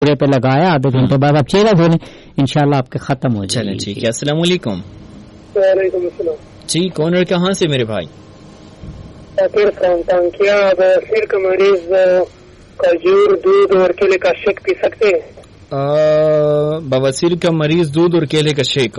पूरे पे लगाया, आधे घंटे बाद आप चेहरा धो लें, इंशाल्लाह आपके खत्म हो जाए। चलें ठीक है। अस्सलाम वालेकुम। वालेकुम अस्सलाम जी, कौन और कहाँ से मेरे भाई? क्या बवासीर का मरीज खजूर, दूध और केले का शेक पी सकते हैं? बवासीर का मरीज दूध और केले का शेक,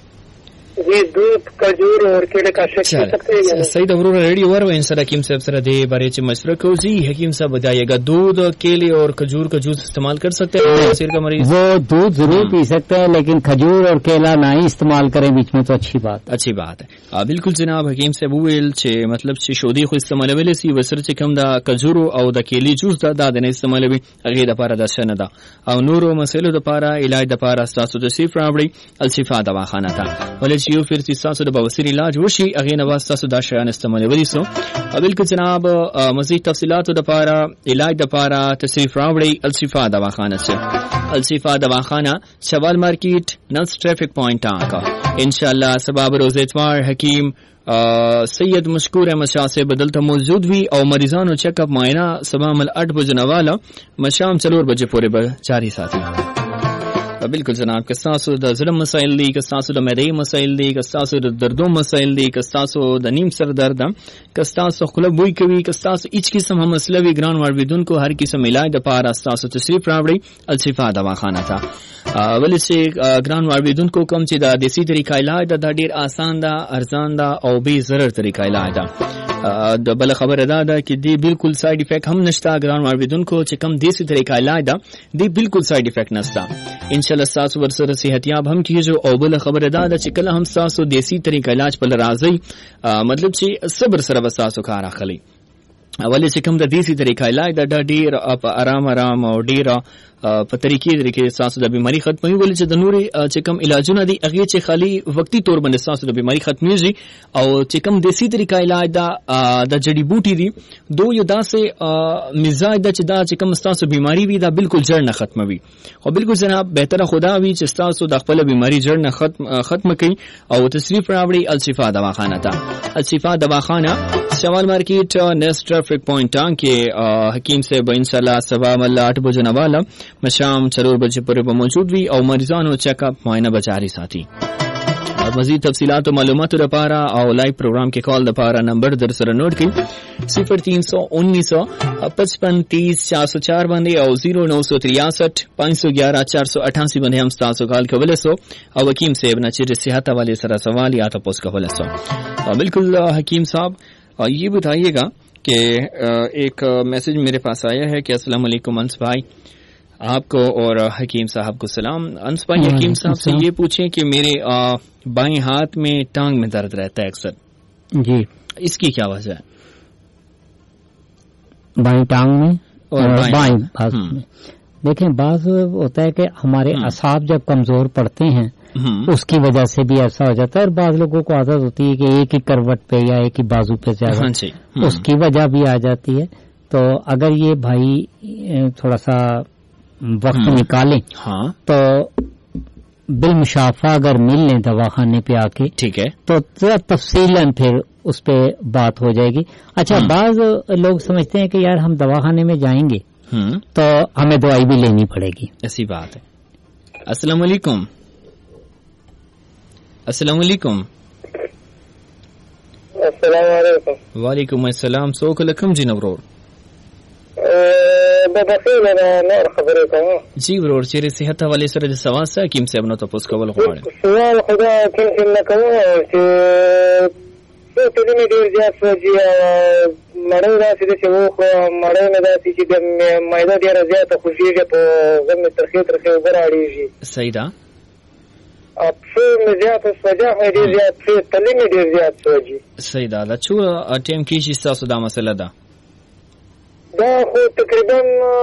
जी दूध, खजूर और केले का शेक पी सकते हैं? सही दवरूर रेडियो वर इंसर हकीम साहब सर दे बारे च मशवरा को जी हकीम साहब बताइएगा, दूध केले और खजूर का जूस इस्तेमाल कर सकते हैं बवासीर का मरीज? वो दूध जरूर पी सकते हैं, लेकिन खजूर और केला ना ही इस्तेमाल करें बीच में, तो अच्छी बात है। बिल्कुल जनाब हकीम साहब वेल छे मतलब छे शोदी खो इस्तेमाल वेले सी वसर च कम दा खजूर और दा केली जूस दा ने इस्तेमाल भी अगे द पारा द शनदा और नूरो मसलो द पारा इलाज द पारा सासु द सिफ रावड़ी अल शिफा दवाखाना था वले जियो फिर सासु द बवासीर इलाज वशी अगे नवाज सासु दा शयान इस्तेमाल वेली सो। बिल्कुल जनाब मजीद तफसीलात द पारा इलाज द पारा तशरीफ रावड़ी अल शिफा दवाखाना से अल शिफा दवाखाना Shawwal market nulls traffic point आका इंशाअल्लाह सबाब रोज इतवार हकीम सैयद मशकूर अहमद शाह से बदलता मौजूद हुई और मरीजान और चेकअप मायना सुबह अमल 8 बजे वाला मशाम 4 बजे पूरे जारी साथी। बिल्कुल जनाब कस्तासो द ज़ुल्म मसाइल दी, कस्तासो द मैदे मसाइल दी, कस्तासो द दर्दों मसाइल दी, कस्तासो द नीम सर दर्द, कस्तासो खुलब बुई कवी, कस्तासो इच किस्म हम मसलवी ग्रान वारविदुन को हर किस्म इलाज द पारा अस्तासो तशरीफ रावड़ी अल शिफा दवाखाना था वली से ग्रान वारविदुन को कम ची दा देसी तरीका इलाज दा ढेर आसान दा अरजान दा और बेज़रर तरीका इलाज दा बल खबर अदा दा कि दी बिल्कुल साइड इफेक्ट हम नश्ता ग्रान वारविदुन को चिकम देसी तरीका इलाज दा दी बिल्कुल साइड इफेक्ट नस्ता इंशाल्लाह सासु वर्सर सेहतियाब हम की जो औबल खबर अदा दा चिकल हम सासु देसी तरीका इलाज पर राजी मतलब ची सब्र सरब सासु खारा खली अवली चिकम द देसी तरीका इलाज दा ढेर आप आराम आराम और ढेर په तरीके सासु د बीमारी ختمي ولې چې د نوري چې کم علاجونه دي هغه چې خالی وقتی طور باندې सासु د बीमारी ختميږي او چې کم देसी طریقه علاج دا د جڑی بوټي دي دو یو داسې مزاج د چې دا چې کم सासु बीमारी وي دا بالکل جړ نه ختموي او بالکل جناب بهتره خدا وي چې सासु د خپل बीमारी جړ نه ختم کړي او تشریف راوړي الشفا دواخانه ته الشفا دواخانه شمال مارکیټ نیکسٹ ٹریفک پوائنٹ کې حکیم صاحب انشاءاللہ صبح 8 بجے والا مشام 4 بجے پر موجود وی او مریضانو چیک اپ معائنہ بچاری ساتھی اور مزید تفصیلات و معلومات لپاره او لایو پروگرام کې کال لپاره نمبر در سره نوٹ کړئ 03195530 باندې او 0963 511 488 باندې هم تاسو کال کولای سو او حکیم صاحب نه چې صحت حوالے سره سوال یا تاسو کولای سو بالکل حکیم صاحب یہ بتائیے گا کہ ایک میسج میرے پاس آیا ہے کہ السلام علیکم انس بھائی آپ کو اور حکیم صاحب کو سلام. انس بھائی حکیم صاحب سے یہ پوچھیں کہ میرے بائیں ہاتھ میں ٹانگ میں درد رہتا ہے اکثر جی اس کی کیا وجہ ہے؟ بائیں ٹانگ میں اور بائیں ہاتھ میں دیکھیں بعض ہوتا ہے کہ ہمارے اعصاب جب کمزور پڑتے ہیں اس کی وجہ سے بھی ایسا ہو جاتا ہے اور بعض لوگوں کو عادت ہوتی ہے کہ ایک ہی کروٹ پہ یا ایک ہی بازو پہ زیادہ اس کی وجہ بھی آ جاتی ہے. تو اگر یہ بھائی تھوڑا سا وقت نکالیں تو بالمشافہ اگر مل لیں دواخانے پہ آ کے ٹھیک ہے تو تفصیلاً پھر اس پہ بات ہو جائے گی. اچھا بعض لوگ سمجھتے ہیں کہ یار ہم دواخانے میں جائیں گے تو ہمیں دوائی بھی لینی پڑے گی. ایسی بات ہے. السلام علیکم. السلام علیکم. السلام علیکم. وعلیکم السلام. سوک لکم جی نورور نور خبرې کوم جی ورور چیرې صحت حوالې سره د سوال سره کیم صاحب نو تاسو کول غواړم سوال خدا کوم نه کوم چې څه دې مې ډیر زیات سوچي مړې راځي چې وو مړې نه راځي چې د مایده ډیر زیات خوشیږي په زمي ترخه وګراړيږي صحیح ده اپسو مې زیات سوجا مې ډیر زیات څه تلې مې ډیر زیات سوجي صحیح ده دا چې ټیم کې چې تاسو دا مسله ده دا خو تقریبا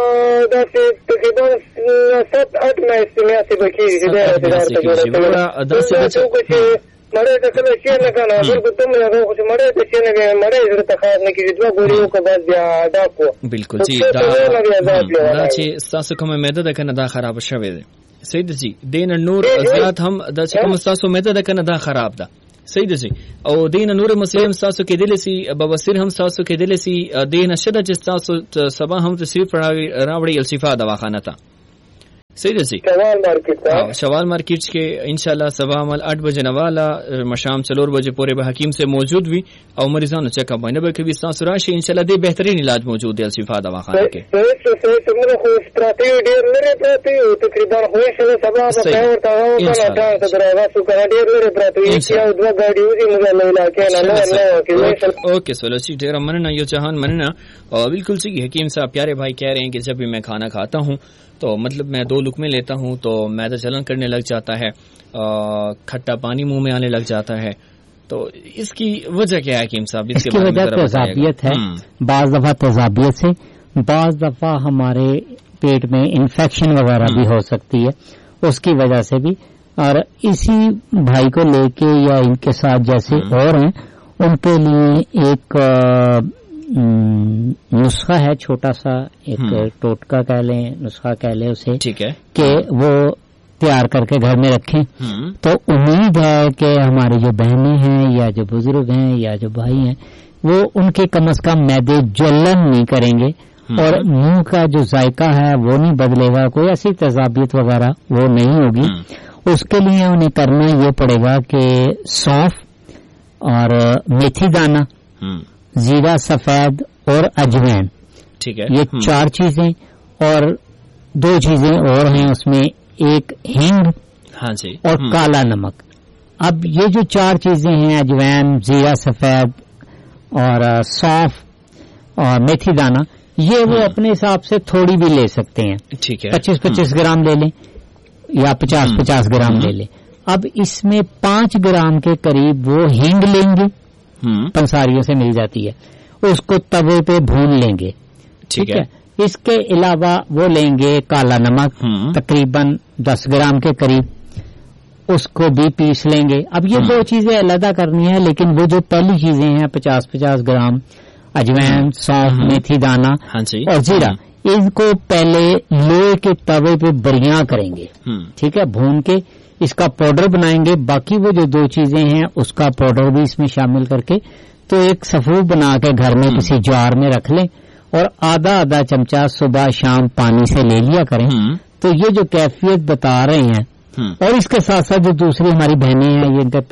7-8 میاشتې بکیږي دا څه مړې ته کله چې نه کنه ورته دومره غو چې مړې ته چې نه مړې زړه ته خاص نه کیږي دوه ګولیو کو بعد بیا دا کو بالکل جی دا چې تاسو کومه معده ده کنه دا خراب شوه ده صحیح ده جی دین نور زیات هم دا چې کوم تاسو معده ده کنه دا خراب ده صحیح ده جی او دین نور مسلم تاسو کې دلسي بواسیر هم تاسو کې دلسي دین شده چې تاسو سبا هم تصریف راوړي الشفا دواخانه ته صحیح جی شوال مارکیٹ شوال مارکیٹ کے انشاءاللہ صبح عمل 8 بجے نوالا مشام 4 بجے پورے حکیم سے موجود بھی او مریضانو چیک اپ باندې به کوي تاسو راشي انشاءالله دې بهترین علاج موجود دی الشفا دواخانه کې څه خو استراتیجی ډیر لري پراتی تقریبا خو شله سبا په ورته وکړه دا دروازه سره ډیر لري پراتی یو دوه گاډي وزي موږ له علاقې نه اوکے سولو سی ډیر مننه یو جهان مننه اور بالکل صحیح حکیم صاحب پیارے بھائی کہہ رہے ہیں کہ جب بھی میں کھانا کھاتا ہوں تو مطلب میں 2 لقمے لیتا ہوں تو معدہ جلن کرنے لگ جاتا ہے کھٹا پانی منہ میں آنے لگ جاتا ہے تو اس کی وجہ کیا ہے حکیم صاحب؟ اس کی وجہ تیزابیت ہے بعض دفعہ تیزابیت سے بعض دفعہ ہمارے پیٹ میں انفیکشن وغیرہ بھی ہو سکتی ہے اس کی وجہ سے بھی اور اسی بھائی کو لے کے یا ان کے ساتھ جیسے اور ہیں ان کے لیے ایک نسخہ ہے چھوٹا سا ایک ٹوٹکا کہہ لیں نسخہ کہہ لیں اسے ٹھیک ہے کہ وہ تیار کر کے گھر میں رکھیں تو امید ہے کہ ہماری جو بہنیں ہیں یا جو بزرگ ہیں یا جو بھائی ہیں وہ ان کے کم از کم معدے جلن نہیں کریں گے اور منہ کا جو ذائقہ ہے وہ نہیں بدلے گا کوئی ایسی تیزابیت وغیرہ وہ نہیں ہوگی اس کے لیے انہیں کرنا یہ پڑے گا کہ سونف اور میتھی دانہ زیرہ سفید اور اجوین ٹھیک ہے یہ 4 چیزیں اور 2 چیزیں اور ہیں اس میں ایک ہینگ ہاں جی اور کالا نمک. اب یہ جو 4 چیزیں ہیں اجوین زیرہ سفید اور سونف اور میتھی دانہ یہ وہ اپنے حساب سے تھوڑی بھی لے سکتے ہیں ٹھیک ہے 25 گرام لے لیں یا 50 گرام لے لیں. اب اس میں 5 گرام کے قریب وہ ہینگ لیں گے پنساریوں سے مل جاتی ہے اس کو توے پہ بھون لیں گے ٹھیک ہے. اس کے علاوہ وہ لیں گے کالا نمک تقریباً 10 گرام کے قریب اس کو بھی پیس لیں گے. اب یہ 2 چیزیں علیحدہ کرنی ہے لیکن وہ جو پہلی چیزیں ہیں 50 گرام اجوین سونف میتھی دانہ اور زیرہ ان کو پہلے لوہے کے توے پہ بریاں کریں گے ٹھیک ہے بھون کے اس کا پاؤڈر بنائیں گے. باقی وہ جو 2 چیزیں ہیں اس کا پاؤڈر بھی اس میں شامل کر کے تو ایک سفوف بنا کے گھر میں کسی جار میں رکھ لیں اور آدھا چمچہ صبح شام پانی سے لے لیا کریں. تو یہ جو کیفیت بتا رہے ہیں اور اس کے ساتھ ساتھ جو دوسری ہماری بہنیں ہیں یہ ان کا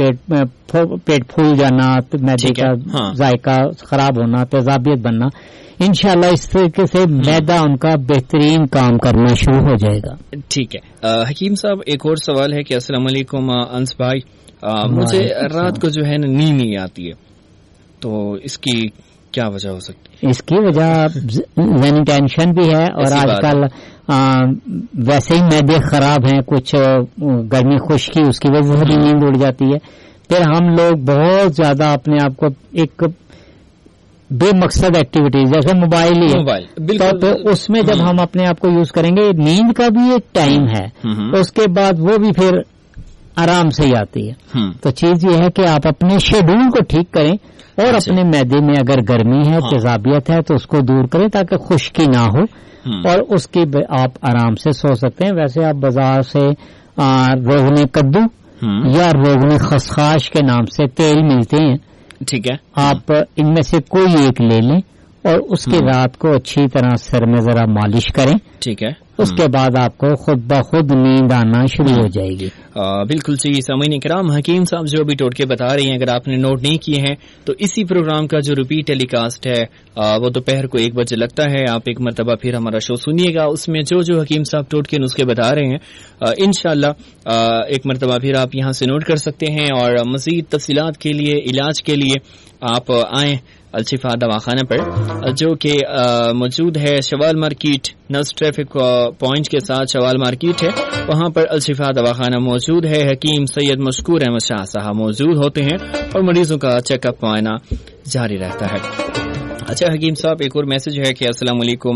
پیٹ پھول جانا معدے کا ذائقہ خراب ہونا تیزابیت بننا انشاءاللہ اس طریقے سے معدہ ان کا بہترین کام کرنا شروع ہو جائے گا. ٹھیک ہے حکیم صاحب ایک اور سوال ہے کہ السلام علیکم انس بھائی مجھے رات کو جو ہے نا نیند نہیں آتی ہے تو اس کی کیا وجہ ہو سکتی ہے؟ اس کی وجہ ذہنی ٹینشن بھی ہے اور آج کل ویسے ہی معدے خراب ہیں کچھ گرمی خشکی اس کی وجہ سے بھی نیند اڑ جاتی ہے. پھر ہم لوگ بہت زیادہ اپنے آپ کو ایک بے مقصد ایکٹیویٹیز جیسے موبائل ہی ہے تو اس میں جب ہم اپنے آپ کو یوز کریں گے نیند کا بھی ایک ٹائم ہے اس کے بعد وہ بھی پھر آرام سے ہی آتی ہے. تو چیز یہ ہے کہ آپ اپنے شیڈول کو ٹھیک کریں اور اپنے معدے میں اگر گرمی ہے تیزابیت ہے تو اس کو دور کریں تاکہ خشکی نہ ہو اور اس کی آپ آرام سے سو سکتے ہیں. ویسے آپ بازار سے روغن کدو یا روغن خسخاش کے نام سے تیل ملتے ہیں ٹھیک ہے آپ ان میں سے کوئی ایک لے لیں اور اس کی رات کو اچھی طرح سر میں ذرا مالش کریں ٹھیک ہے اس کے بعد آپ کو خود بخود نیند آنا شروع ہو جائے گی. بالکل صحیح سامعین کرام حکیم صاحب جو ابھی ٹوٹکے بتا رہی ہیں اگر آپ نے نوٹ نہیں کیے ہیں تو اسی پروگرام کا جو ریپیٹ ٹیلی کاسٹ ہے وہ دوپہر کو 1 بجے لگتا ہے. آپ ایک مرتبہ پھر ہمارا شو سنیے گا اس میں جو حکیم صاحب ٹوٹکے نسخے بتا رہے ہیں انشاءاللہ ایک مرتبہ پھر آپ یہاں سے نوٹ کر سکتے ہیں اور مزید تفصیلات کے لیے علاج کے لیے آپ آئیں الشفا دواخانہ پر جو کہ موجود ہے شوال مارکیٹ نس ٹریفک پوائنٹ کے ساتھ شوال مارکیٹ ہے وہاں پر الشفا دواخانہ موجود ہے. حکیم سید مشکور احمد شاہ صاحب موجود ہوتے ہیں اور مریضوں کا چیک اپ معائنہ جاری رہتا ہے. اچھا حکیم صاحب ایک اور میسج ہے کہ السلام علیکم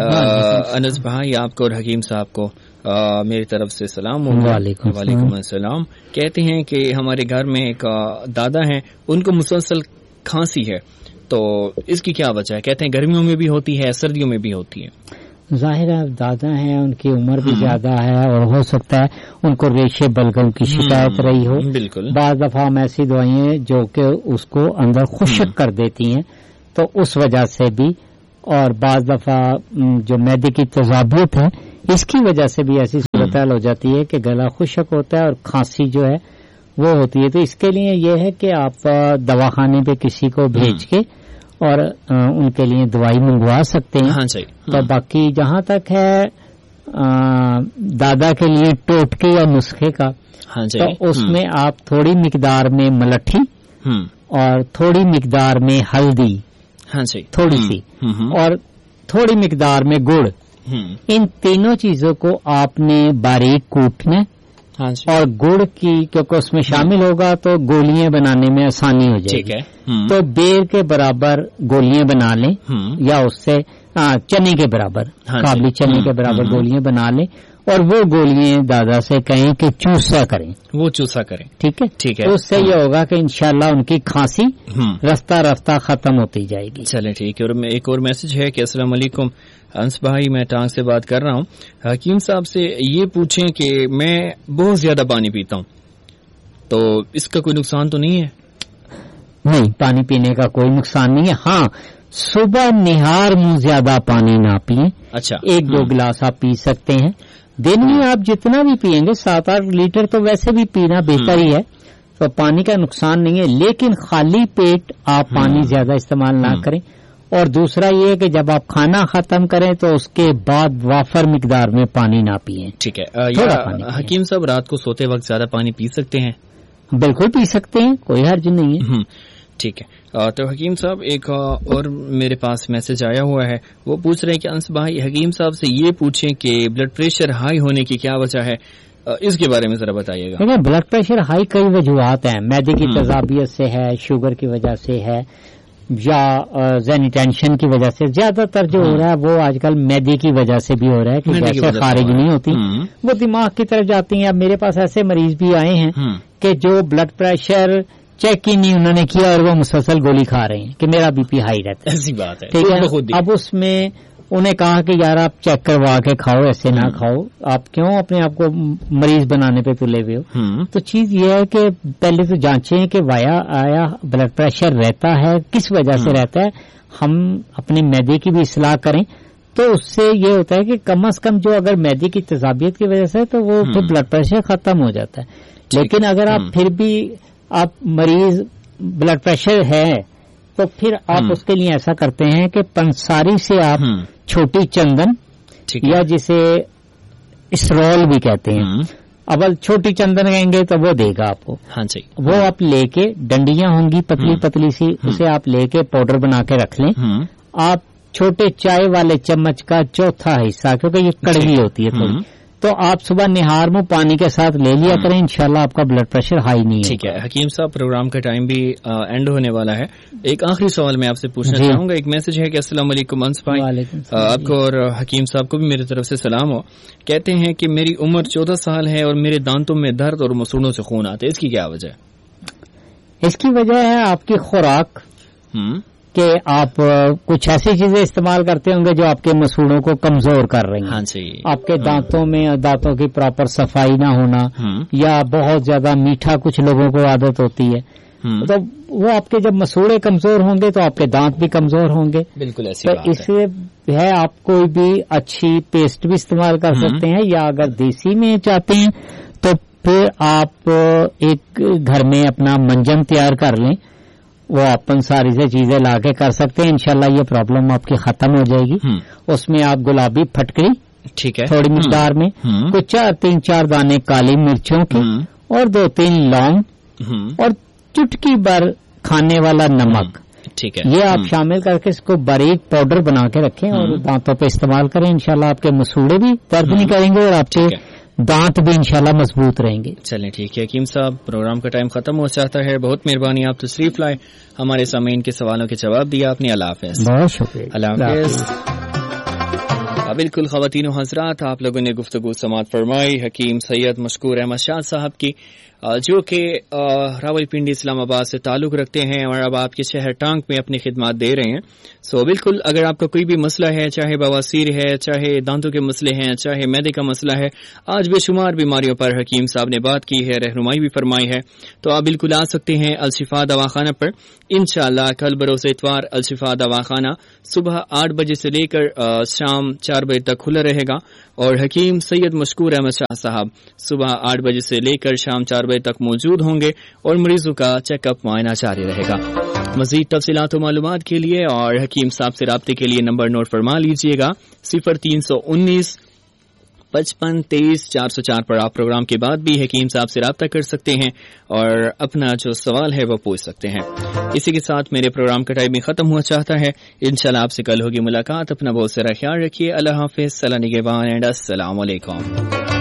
انس بھائی آپ کو اور حکیم صاحب کو میری طرف سے سلام. وعلیکم السلام. کہتے ہیں کہ ہمارے گھر میں ایک دادا ہیں ان کو مسلسل کھانسی ہے تو اس کی کیا وجہ ہے؟ کہتے ہیں گرمیوں میں بھی ہوتی ہے سردیوں میں بھی ہوتی ہے. ظاہر ہے دادا ہیں ان کی عمر بھی زیادہ ہے اور ہو سکتا ہے ان کو ریشے بلغم کی شکایت رہی ہو. بالکل بعض دفعہ ہم ایسی دوائیں جو کہ اس کو اندر خشک کر دیتی ہیں تو اس وجہ سے بھی اور بعض دفعہ جو معدے کی تیزابیت ہے اس کی وجہ سے بھی ایسی صورتحال ہو جاتی ہے کہ گلا خشک ہوتا ہے اور کھانسی جو ہے وہ ہوتی ہے. تو اس کے لیے یہ ہے کہ آپ دواخانے پہ کسی کو بھیج کے اور ان کے لیے دوائی منگوا سکتے ہیں. تو باقی جہاں تک ہے دادا کے لیے ٹوٹکے یا نسخے کا, تو اس میں آپ تھوڑی مقدار میں ملٹھی اور تھوڑی مقدار میں ہلدی, تھوڑی سی, اور تھوڑی مقدار میں گڑ, ان تینوں چیزوں کو آپ نے باریک کوٹنا, اور گڑ کی کیونکہ اس میں شامل ہوگا تو گولیاں بنانے میں آسانی ہو جائے گی. تو بیر کے برابر گولیاں بنا لیں یا اس سے چنے کے برابر, کابلی چنے کے برابر گولیاں بنا لیں, اور وہ گولیاں دادا سے کہیں کہ چوسا کریں, وہ چوسا کریں. ٹھیک ہے, تو اس سے یہ ہوگا کہ انشاءاللہ ان کی کھانسی رفتہ رفتہ ختم ہوتی جائے گی. چلیں ٹھیک ہے. اور ایک اور میسج ہے کہ السلام علیکم انس بھائی, میں ٹانگ سے بات کر رہا ہوں. حکیم صاحب سے یہ پوچھیں کہ میں بہت زیادہ پانی پیتا ہوں, تو اس کا کوئی نقصان تو نہیں ہے؟ نہیں, پانی پینے کا کوئی نقصان نہیں ہے. ہاں, صبح نہار منہ زیادہ پانی نہ پئیں. اچھا, 1-2 گلاس آپ پی سکتے ہیں. دن میں آپ جتنا بھی پیئیں گے 7-8 لیٹر تو ویسے بھی پینا بہتر ہی ہے, تو پانی کا نقصان نہیں ہے. لیکن خالی پیٹ آپ پانی زیادہ استعمال نہ کریں. اور دوسرا یہ کہ جب آپ کھانا ختم کریں تو اس کے بعد وافر مقدار میں پانی نہ پئیں. ٹھیک ہے. حکیم صاحب رات کو سوتے وقت زیادہ پانی پی سکتے ہیں؟ بالکل پی سکتے ہیں, کوئی حرج نہیں ہے. ٹھیک ہے. تو حکیم صاحب ایک اور میرے پاس میسج آیا ہوا ہے, وہ پوچھ رہے ہیں کہ انس بھائی حکیم صاحب سے یہ پوچھیں کہ بلڈ پریشر ہائی ہونے کی کیا وجہ ہے, اس کے بارے میں ذرا بتائیے گا. بلڈ پریشر ہائی کئی وجوہات ہیں. معدے کی تذابیت سے ہے, شوگر کی وجہ سے ہے, یا ذہنی ٹینشن کی وجہ سے. زیادہ تر جو ہو رہا ہے وہ آج کل معدے کی وجہ سے بھی ہو رہا ہے کہ جیسے خارج نہیں ہوتی وہ دماغ کی طرف جاتی ہیں. اب میرے پاس ایسے مریض بھی آئے ہیں کہ جو بلڈ پریشر چیک ہی نہیں انہوں نے کیا اور وہ مسلسل گولی کھا رہے ہیں کہ میرا بی پی ہائی رہتا ہے. ایسی بات ہے. ٹھیک ہے, اب اس میں انہیں کہا کہ یار آپ چیک کروا کے کھاؤ, ایسے نہ کھاؤ, آپ کیوں اپنے آپ کو مریض بنانے پہ تلے ہوئے ہو. تو چیز یہ ہے کہ پہلے تو جانچیں کہ آیا بلڈ پریشر رہتا ہے, کس وجہ سے رہتا ہے. ہم اپنے معدے کی بھی اصلاح کریں تو اس سے یہ ہوتا ہے کہ کم از کم جو اگر معدے کی تذابیت کی وجہ سے تو وہ پھر بلڈ پریشر ختم ہو جاتا ہے. لیکن اگر آپ پھر بھی آپ مریض بلڈ پریشر ہے تو پھر آپ اس کے لیے ایسا کرتے ہیں کہ پنساری سے آپ چھوٹی چندن یا جسے اسرول بھی کہتے ہیں, اول چھوٹی چندن کہیں گے تو وہ دے گا آپ کو. وہ آپ لے کے, ڈنڈیاں ہوں گی پتلی پتلی سی, اسے آپ لے کے پاؤڈر بنا کے رکھ لیں. آپ چھوٹے چائے والے چمچ کا چوتھا حصہ, کیونکہ یہ کڑوی ہوتی ہے تھوڑی, تو آپ صبح نہار میں پانی کے ساتھ لے لیا کریں, انشاءاللہ آپ کا بلڈ پریشر ہائی نہیں ہے. ٹھیک ہے. حکیم صاحب پروگرام کا ٹائم بھی اینڈ ہونے والا ہے. ایک آخری سوال میں آپ سے پوچھنا چاہوں گا. ایک میسج ہے کہ السلام علیکم انس بھائی, آپ کو اور حکیم صاحب کو بھی میری طرف سے سلام ہو. کہتے ہیں کہ میری عمر 14 سال ہے اور میرے دانتوں میں درد اور مسوڑوں سے خون آتے, اس کی کیا وجہ ہے؟ اس کی وجہ ہے آپ کی خوراک, کہ آپ کچھ ایسی چیزیں استعمال کرتے ہوں گے جو آپ کے مسوڑوں کو کمزور کر رہی ہیں. آپ کے دانتوں میں دانتوں کی پراپر صفائی نہ ہونا, یا بہت زیادہ میٹھا کچھ لوگوں کو عادت ہوتی ہے, تو وہ آپ کے جب مسوڑے کمزور ہوں گے تو آپ کے دانت بھی کمزور ہوں گے. بالکل ایسی تو اس لیے ہے آپ کوئی بھی اچھی پیسٹ بھی استعمال کر سکتے ہیں, یا اگر دیسی میں چاہتے ہیں تو پھر آپ ایک گھر میں اپنا منجن تیار کر لیں, وہ اپن ساری سے چیزیں لا کے کر سکتے ہیں. انشاءاللہ یہ پرابلم آپ کی ختم ہو جائے گی. اس میں آپ گلابی پھٹکری ٹھیک ہے تھوڑی مقدار میں, کچھ 3-4 دانے کالی مرچوں کے, اور 2-3 لونگ, اور چٹکی بھر کھانے والا نمک, ٹھیک ہے, یہ آپ شامل کر کے اس کو باریک پاؤڈر بنا کے رکھیں اور دانتوں پہ استعمال کریں. انشاءاللہ آپ کے مسوڑے بھی درد نہیں کریں گے اور آپ کے دانت بھی انشاءاللہ مضبوط رہیں گے. چلیں ٹھیک ہے. حکیم صاحب پروگرام کا ٹائم ختم ہو جاتا ہے. بہت مہربانی, آپ تشریف لائے, ہمارے سامعین کے سوالوں کے جواب دیا آپ نے. اللہ حافظ. بہت شکریہ. اللہ حافظ. بالکل خواتین و حضرات, آپ لوگوں نے گفتگو سماعت فرمائی حکیم سید مشکور احمد شاہ صاحب کی. جو کہ راولپنڈی اسلام آباد سے تعلق رکھتے ہیں اور اب آپ کے شہر ٹانک میں اپنی خدمات دے رہے ہیں. سو بالکل اگر آپ کا کوئی بھی مسئلہ ہے, چاہے بواسیر ہے, چاہے دانتوں کے مسئلے ہیں, چاہے معدے کا مسئلہ ہے, آج بے شمار بیماریوں پر حکیم صاحب نے بات کی ہے, رہنمائی بھی فرمائی ہے, تو آپ بالکل آ سکتے ہیں الشفا دواخانہ پر. انشاءاللہ کل بروز اتوار الشفا دواخانہ صبح 8 بجے سے لے کر شام 4 بجے تک کھلا رہے گا, اور حکیم سید مشکور احمد شاہ صاحب صبح 8 بجے سے لے کر شام 4 بجے تک موجود ہوں گے, اور مریضوں کا چیک اپ معائنہ جاری رہے گا. مزید تفصیلات و معلومات کے لیے اور حکیم صاحب سے رابطے کے لیے نمبر نوٹ فرما لیجئے گا 0319 55 23 404 پر آپ پروگرام کے بعد بھی حکیم صاحب سے رابطہ کر سکتے ہیں اور اپنا جو سوال ہے وہ پوچھ سکتے ہیں. اسی کے ساتھ میرے پروگرام کا ٹائم بھی ختم ہوا چاہتا ہے. انشاءاللہ آپ سے کل ہوگی ملاقات. اپنا بہت سارا خیال رکھیے. اللہ حافظ. صلی اللہ علیہ وسلم. السلام علیکم.